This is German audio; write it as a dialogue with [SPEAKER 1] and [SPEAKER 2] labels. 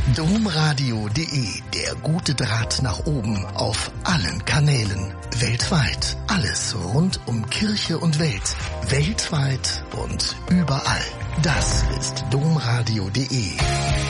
[SPEAKER 1] Domradio.de, der gute Draht nach oben auf allen Kanälen. Weltweit. Alles rund um Kirche und Welt. Weltweit und überall. Das ist Domradio.de.